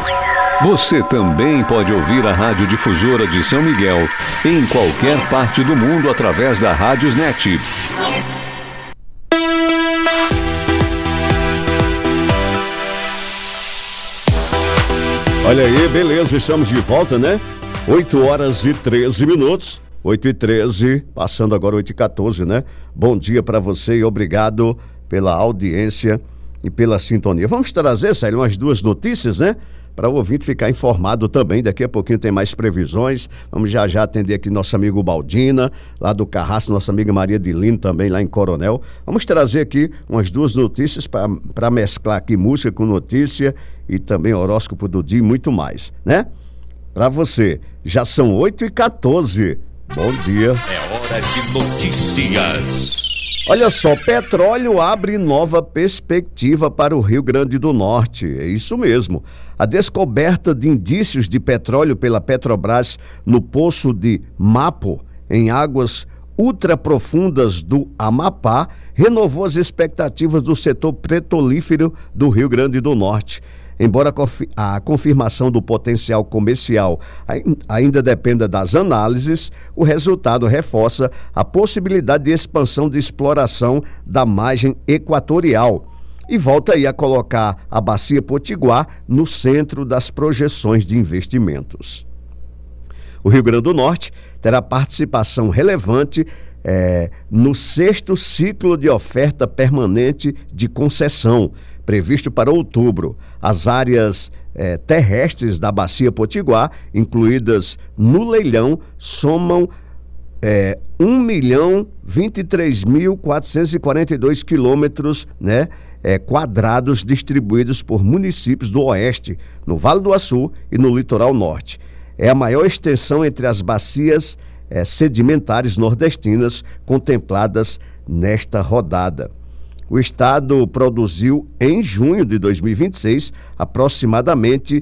Você também pode ouvir a Rádio Difusora de São Miguel em qualquer parte do mundo através da Rádiosnet. Olha aí, beleza, estamos de volta, né? 8h13, 8h13, passando agora 8h14, né? Bom dia para você e obrigado pela audiência e pela sintonia. Vamos trazer, Célio, umas duas notícias, né? Para o ouvinte ficar informado também. Daqui a pouquinho tem mais previsões. Vamos já atender aqui nosso amigo Baldina, lá do Carrasco, nossa amiga Maria de Lino também, lá em Coronel. Vamos trazer aqui umas duas notícias para mesclar aqui música com notícia e também horóscopo do dia e muito mais, né? Para você, já são 8h14. Bom dia. É hora de notícias. Olha só, petróleo abre nova perspectiva para o Rio Grande do Norte. É isso mesmo. A descoberta de indícios de petróleo pela Petrobras no poço de Mapo, em águas ultraprofundas do Amapá, renovou as expectativas do setor petrolífero do Rio Grande do Norte. Embora a confirmação do potencial comercial ainda dependa das análises, o resultado reforça a possibilidade de expansão de exploração da margem equatorial e volta aí a colocar a Bacia Potiguar no centro das projeções de investimentos. O Rio Grande do Norte terá participação relevante no 6º ciclo de oferta permanente de concessão, previsto para outubro. As áreas terrestres da Bacia Potiguar, incluídas no leilão, somam 1.023.442 quilômetros, né, quadrados distribuídos por municípios do Oeste, no Vale do Açu e no Litoral Norte. É a maior extensão entre as bacias sedimentares nordestinas contempladas nesta rodada. O estado produziu, em junho de 2026, aproximadamente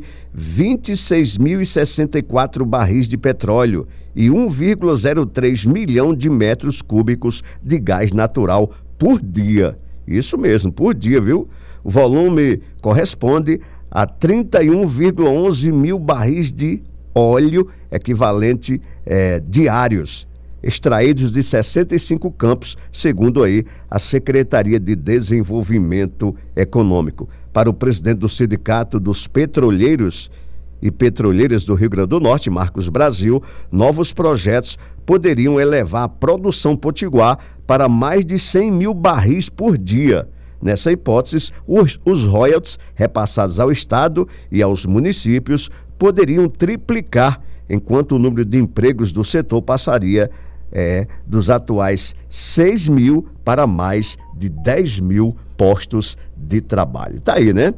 26.064 barris de petróleo e 1,03 milhão de metros cúbicos de gás natural por dia. Isso mesmo, por dia, viu? O volume corresponde a 31,11 mil barris de óleo equivalente diários, extraídos de 65 campos, segundo aí a Secretaria de Desenvolvimento Econômico. Para o presidente do Sindicato dos Petroleiros e Petroleiras do Rio Grande do Norte, Marcos Brasil, novos projetos poderiam elevar a produção potiguar para mais de 100 mil barris por dia. Nessa hipótese, os royalties repassados ao Estado e aos municípios poderiam triplicar, enquanto o número de empregos do setor passaria dos atuais 6 mil para mais de 10 mil postos de trabalho. Tá aí, né?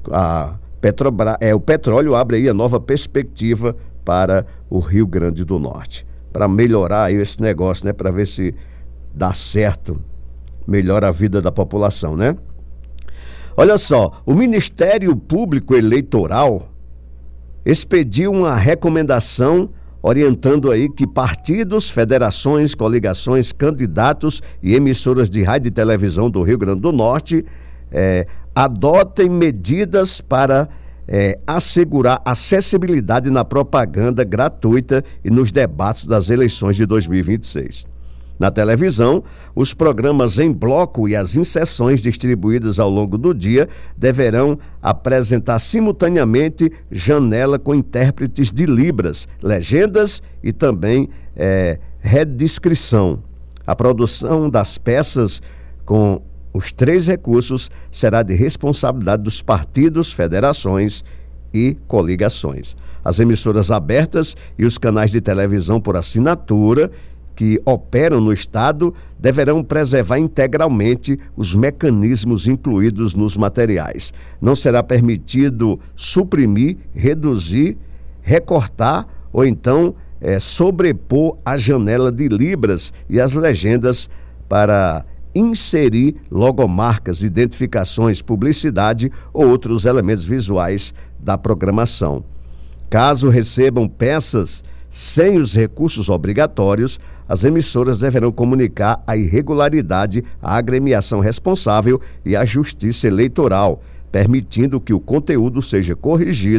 O petróleo abre aí a nova perspectiva para o Rio Grande do Norte. Para melhorar aí esse negócio, né? Para ver se dá certo, melhora a vida da população, né? Olha só, o Ministério Público Eleitoral expediu uma recomendação orientando aí que partidos, federações, coligações, candidatos e emissoras de rádio e televisão do Rio Grande do Norte adotem medidas para assegurar acessibilidade na propaganda gratuita e nos debates das eleições de 2026. Na televisão, os programas em bloco e as inserções distribuídas ao longo do dia deverão apresentar simultaneamente janela com intérpretes de Libras, legendas e também redescrição. A produção das peças com os 3 recursos será de responsabilidade dos partidos, federações e coligações. As emissoras abertas e os canais de televisão por assinatura que operam no Estado deverão preservar integralmente os mecanismos incluídos nos materiais. Não será permitido suprimir, reduzir, recortar ou então sobrepor a janela de Libras e as legendas para inserir logomarcas, identificações, publicidade ou outros elementos visuais da programação. Caso recebam peças sem os recursos obrigatórios, as emissoras deverão comunicar a irregularidade à agremiação responsável e à Justiça Eleitoral, permitindo que o conteúdo seja corrigido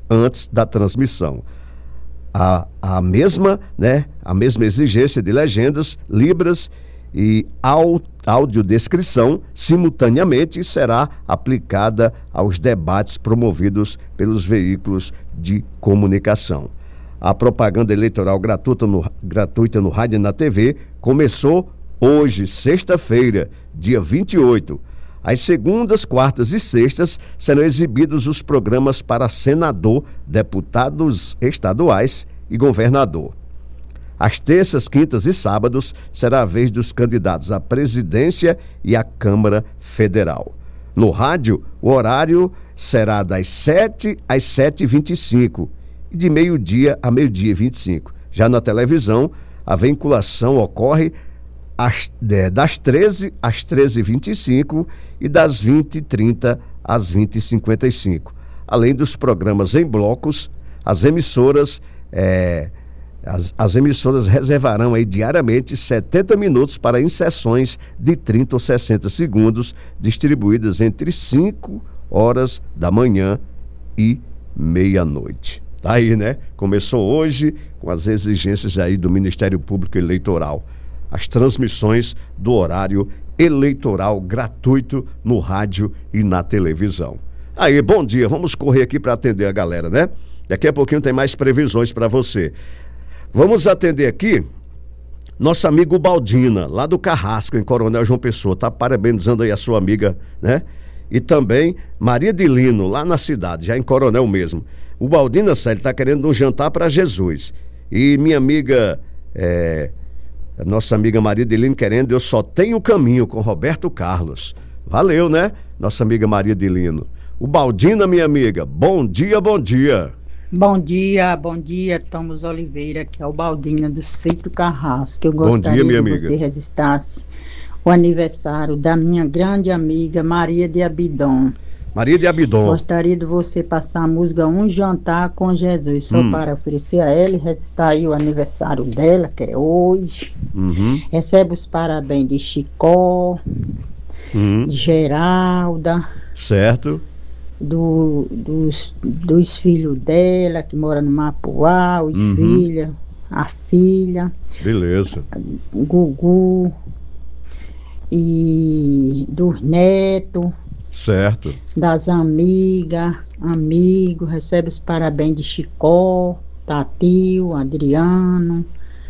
antes da transmissão. A mesma exigência de legendas, libras e audiodescrição simultaneamente será aplicada aos debates promovidos pelos veículos de comunicação. A propaganda eleitoral gratuita no rádio e na TV começou hoje, sexta-feira, dia 28. Às segundas, quartas e sextas serão exibidos os programas para senador, deputados estaduais e governador. Às terças, quintas e sábados será a vez dos candidatos à presidência e à Câmara Federal. No rádio, o horário será das 7 às 7h25 e de meio-dia a meio-dia e 25. Já na televisão, a vinculação ocorre das 13 às 13h25 e das 20h30 às 20h55. Além dos programas em blocos, as emissoras reservarão aí diariamente 70 minutos para inserções de 30 ou 60 segundos, distribuídas entre 5 horas da manhã e meia-noite. Tá aí, né? Começou hoje com as exigências aí do Ministério Público Eleitoral. As transmissões do horário eleitoral gratuito no rádio e na televisão. Aí, bom dia, vamos correr aqui para atender a galera, né? Daqui a pouquinho tem mais previsões para você. Vamos atender aqui nosso amigo Baldina, lá do Carrasco, em Coronel João Pessoa, tá parabenizando aí a sua amiga, né? E também Maria de Lino, lá na cidade, já em Coronel mesmo. O Baldina, Célio, tá querendo um jantar para Jesus. E minha amiga, nossa amiga Maria de Lino querendo Eu Só Tenho Caminho, com Roberto Carlos. Valeu, né? Nossa amiga Maria de Lino. O Baldina, minha amiga, bom dia, bom dia. Bom dia, Thomas Oliveira, que é o Baldina do Sítio Carrasco. Eu gostaria que você registrasse o aniversário da minha grande amiga Maria de Abidon. Maria de Abidon. Gostaria de você passar a música Um Jantar com Jesus, só para oferecer a ela e registrar aí o aniversário dela, que é hoje. Recebe os parabéns de Chicó, de Geralda. Certo. Dos filhos dela, que mora no Mapuá, os filhos, a filha. Beleza. Gugu. E dos netos. Certo. Das amigas, amigos, recebe os parabéns de Chicó, Tatio, Adriano.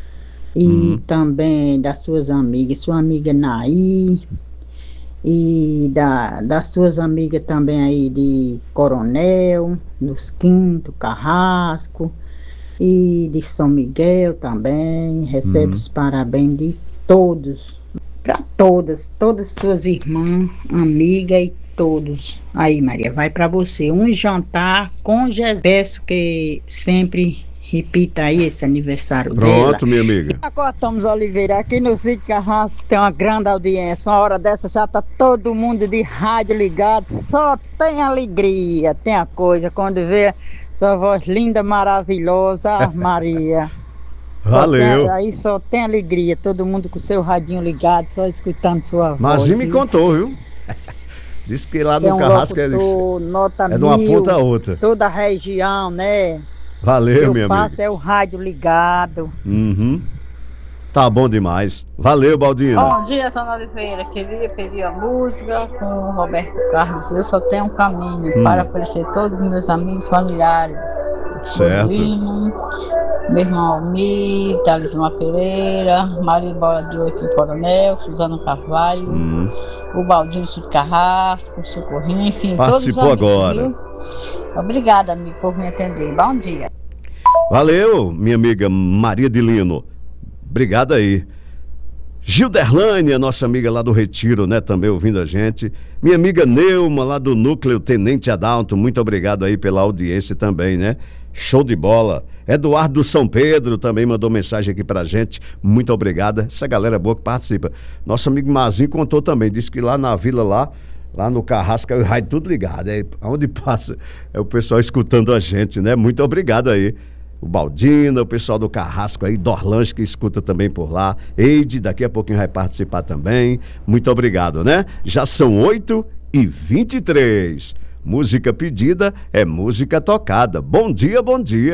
E também das suas amigas, sua amiga Naí. E das suas amigas também aí de Coronel, dos Quinto, Carrasco, e de São Miguel também. Recebe os parabéns de todos, para todas suas irmãs, amigas e todos. Aí, Maria, vai para você. Um jantar com Jesus. Peço que sempre repita aí esse aniversário dela. Pronto, minha amiga. Agora estamos, Oliveira, aqui no Sítio Carrasco tem uma grande audiência. Uma hora dessa já tá todo mundo de rádio ligado. Só tem alegria, tem a coisa. Quando vê sua voz linda, maravilhosa, Maria. Valeu. Aí só tem alegria. Todo mundo com o seu radinho ligado, só escutando sua voz. Mazinho me contou, viu? Disse que lá no Carrasco é de uma ponta a outra. Toda a região, né? Valeu, minha amiga. O passo é o rádio ligado. Tá bom demais. Valeu, Baldina. Bom dia, Tona Oliveira. Queria pedir a música com o Roberto Carlos. Eu Só Tenho um Caminho, para oferecer todos os meus amigos familiares. Certo. Meu irmão Almir, Talismã Pereira, Maria Bola de Oito em Coronel, Suzana Carvalho, o Baldinho de Carrasco, o Socorrinho, enfim, participou todos os amigos, agora. Viu? Obrigada, amigo, por me atender. Bom dia. Valeu, minha amiga Maria de Lino. Obrigado aí. Gilderlânia, nossa amiga lá do Retiro, né? Também ouvindo a gente. Minha amiga Neuma, lá do Núcleo Tenente Adalto, muito obrigado aí pela audiência também, né? Show de bola. Eduardo São Pedro também mandou mensagem aqui pra gente. Muito obrigada. Essa galera boa que participa. Nosso amigo Mazinho contou também. Disse que lá na vila, lá no Carrasco, é o rádio tudo ligado. Onde passa, é o pessoal escutando a gente, né? Muito obrigado aí. O Baldina, o pessoal do Carrasco aí, Dorlange, que escuta também por lá. Eide, daqui a pouquinho vai participar também. Muito obrigado, né? Já são 8h23. Música pedida é música tocada. Bom dia, bom dia.